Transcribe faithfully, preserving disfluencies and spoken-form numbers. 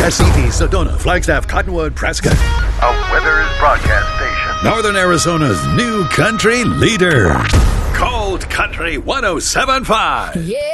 Essex, Sedona, Flagstaff, Cottonwood, Prescott. A Withers broadcast station. Northern Arizona's new country leader. Cold Country one oh seven point five. Yeah.